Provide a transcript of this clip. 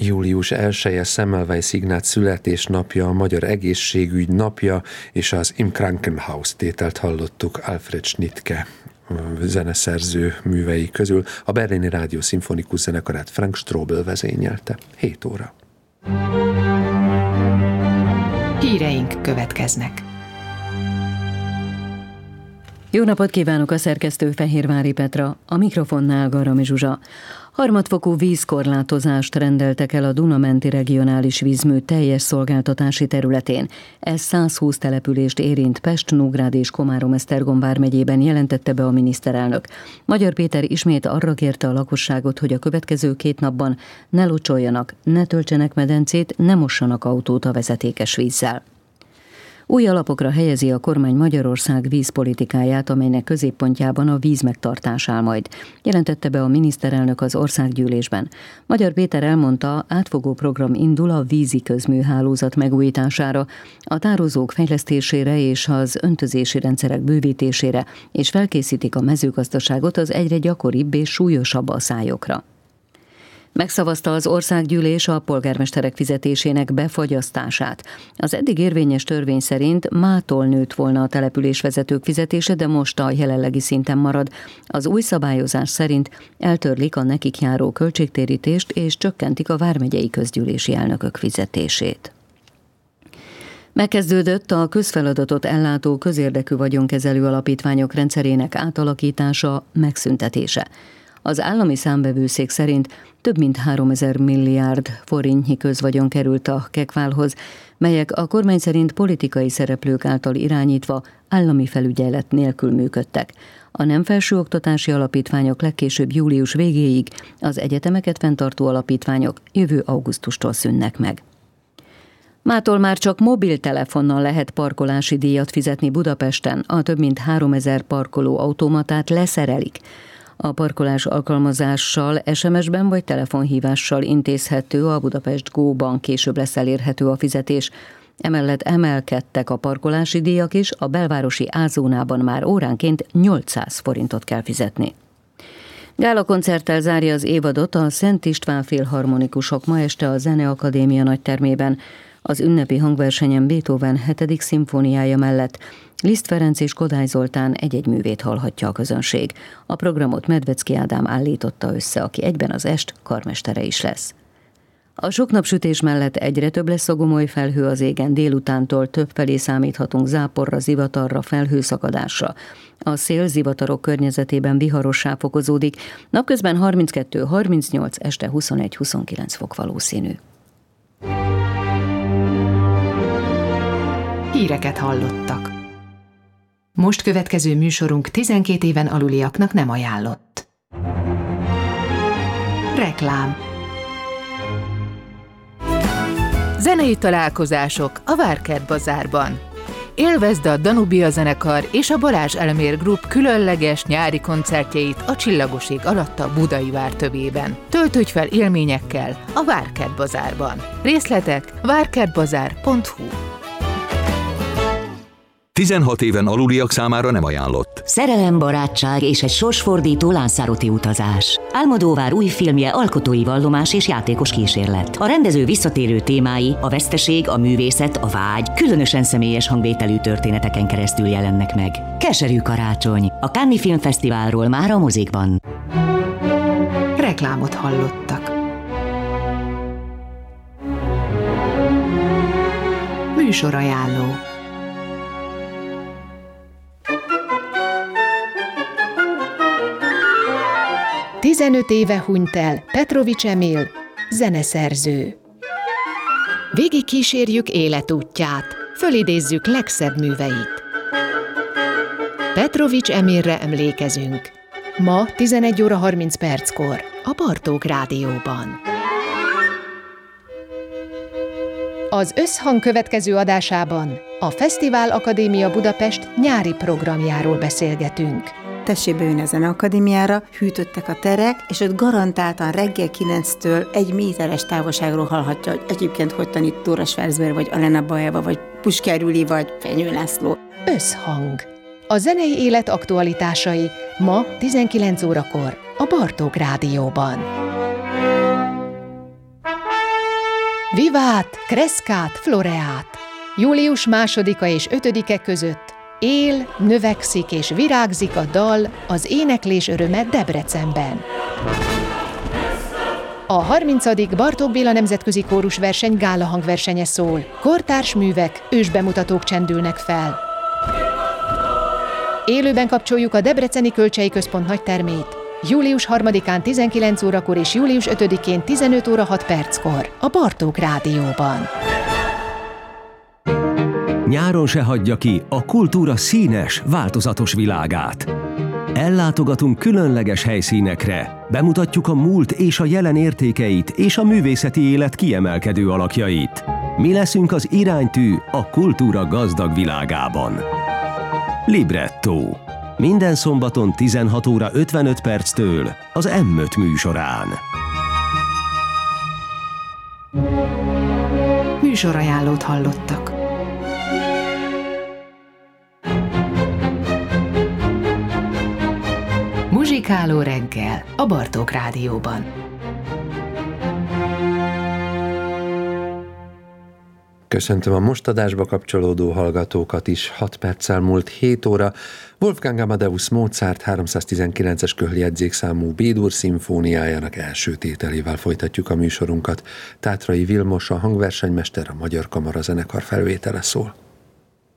Július 1-e Semmelweis Ignác születésnapja, a Magyar Egészségügy napja, és az Im Krankenhaus tételt hallottuk Alfred Schnittke zeneszerző művei közül. A Berlini Rádió Szimfonikus Zenekarát Frank Strobel vezényelte. 7 óra. Híreink következnek. Jó napot kívánok, a szerkesztő Fehérvári Petra, a mikrofonnál Garami Zsuzsa. Harmadfokú vízkorlátozást rendeltek el a Duna-menti regionális vízmű teljes szolgáltatási területén. Ez 120 települést érint Pest, Nógrád és Komárom-Esztergom vármegyében, jelentette be a miniszterelnök. Magyar Péter ismét arra kérte a lakosságot, hogy a következő 2 napban ne locsoljanak, ne töltsenek medencét, ne mossanak autót a vezetékes vízzel. Új alapokra helyezi a kormány Magyarország vízpolitikáját, amelynek középpontjában a vízmegtartás áll majd, jelentette be a miniszterelnök az országgyűlésben. Magyar Péter elmondta, átfogó program indul a vízi közműhálózat megújítására, a tározók fejlesztésére és az öntözési rendszerek bővítésére, és felkészítik a mezőgazdaságot az egyre gyakoribb és súlyosabb aszályokra. Megszavazta az országgyűlés a polgármesterek fizetésének befagyasztását. Az eddig érvényes törvény szerint mától nőtt volna a településvezetők fizetése, de most a jelenlegi szinten marad. Az új szabályozás szerint eltörlik a nekik járó költségtérítést és csökkentik a vármegyei közgyűlési elnökök fizetését. Megkezdődött a közfeladatot ellátó közérdekű vagyonkezelő alapítványok rendszerének átalakítása, megszüntetése. Az állami számvevőszék szerint több mint 3000 milliárd forintnyi közvagyon került a kekválhoz, melyek a kormány szerint politikai szereplők által irányítva állami felügyelet nélkül működtek. A nem felsőoktatási alapítványok legkésőbb július végéig, az egyetemeket fenntartó alapítványok jövő augusztustól szűnnek meg. Mától már csak mobiltelefonnal lehet parkolási díjat fizetni Budapesten, a több mint 3000 parkoló automatát leszerelik. A parkolás alkalmazással, SMS-ben vagy telefonhívással intézhető, a Budapest Go-ban később lesz elérhető a fizetés. Emellett emelkedtek a parkolási díjak is, a belvárosi A-zónában már óránként 800 forintot kell fizetni. Gálakoncerttel zárja az évadot a Szent István Filharmonikusok ma este a Zeneakadémia nagytermében. Az ünnepi hangversenyen Beethoven 7. szimfóniája mellett Liszt Ferenc és Kodály Zoltán egy-egy művét hallhatja a közönség. A programot Medvecki Ádám állította össze, aki egyben az est karmestere is lesz. A sok napsütés mellett egyre több lesz a gomoly felhő az égen, délutántól többfelé számíthatunk záporra, zivatarra, felhőszakadásra. A szél zivatarok környezetében viharossá fokozódik, napközben 32-38, este 21-29 fok valószínű. Híreket hallottak. Most következő műsorunk 12 éven aluliaknak nem ajánlott. Reklám. Zenei találkozások a Várkert Bazárban. Élvezd a Danubia zenekar és a Balázs Elmér Group különleges nyári koncertjeit a Csillagos ég alatt a Budai vár tövében. Töltődj fel élményekkel a Várkert Bazárban. Részletek várkertbazár.hu. 16 éven aluliak számára nem ajánlott. Szerelem, barátság és egy sorsfordító Lanzarote utazás. Almodóvár új filmje alkotói vallomás és játékos kísérlet. A rendező visszatérő témái, a veszteség, a művészet, a vágy, különösen személyes hangvételű történeteken keresztül jelennek meg. Keserű karácsony. A Cannes Filmfesztiválról már a mozikban. Reklámot hallottak. Műsorajánló. ...15 éve hunyt el Petrovics Emil, zeneszerző. Végig kísérjük életútját, fölidézzük legszebb műveit. Petrovics Emilre emlékezünk. Ma 11 óra 30 perckor a Bartók Rádióban. Az Összhang következő adásában a Fesztivál Akadémia Budapest nyári programjáról beszélgetünk. Tessék bejönni a Zeneakadémiára, hűtöttek a terek, és ott garantáltan reggel 9-től 1 méteres távolságról hallhatja, hogy egyébként hogy tanít Dóra Schwarzberg, vagy Alena Bajeva, vagy Puskár Júli, vagy Fenyő László. Összhang. A zenei élet aktualitásai ma 19 órakor a Bartók Rádióban. Vivát, Crescat, Floreat. Július 2-a és 5-e között él, növekszik és virágzik a dal, az éneklés öröme Debrecenben. A 30. Bartók Béla Nemzetközi Kórusverseny gála hangversenye szól. Kortárs művek, ősbemutatók csendülnek fel. Élőben kapcsoljuk a Debreceni Kölcsei Központ nagytermét. Július 3-án 19 órakor és július 5-én 15 óra 6 perckor a Bartók Rádióban. Nyáron se hagyja ki a kultúra színes, változatos világát. Ellátogatunk különleges helyszínekre, bemutatjuk a múlt és a jelen értékeit és a művészeti élet kiemelkedő alakjait. Mi leszünk az iránytű a kultúra gazdag világában. Libretto. Minden szombaton 16 óra 55 perctől az M5 műsorán. Műsorajánlót hallottak. Muzsikáló reggel a Bartók Rádióban. Köszöntöm a most adásba kapcsolódó hallgatókat is. 6 perccel múlt 7 óra. Wolfgang Amadeus Mozart 319-es köhljegyzékszámú B-dur szimfóniájának első tételével folytatjuk a műsorunkat. Tátrai Vilmos, a hangversenymester, a Magyar Kamara Zenekar felvétele szól.